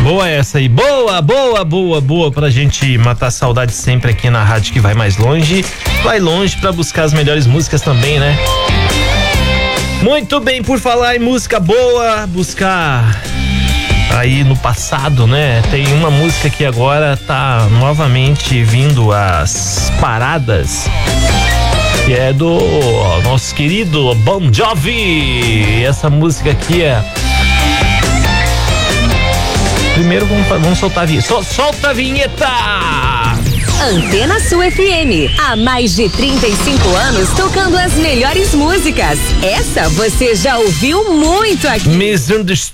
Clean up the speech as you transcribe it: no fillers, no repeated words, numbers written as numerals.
Boa essa aí, boa pra gente matar a saudade sempre aqui na rádio que vai mais longe. Vai longe pra buscar as melhores músicas também, né? Muito bem, por falar em música boa, buscar aí no passado, né? Tem uma música que agora tá novamente vindo às paradas, que é do nosso querido Bon Jovi. E essa música aqui é... Primeiro vamos soltar a vinheta. Solta a vinheta! Antena Sul FM, há mais de 35 anos tocando as melhores músicas. Essa você já ouviu muito aqui. Misunderstood.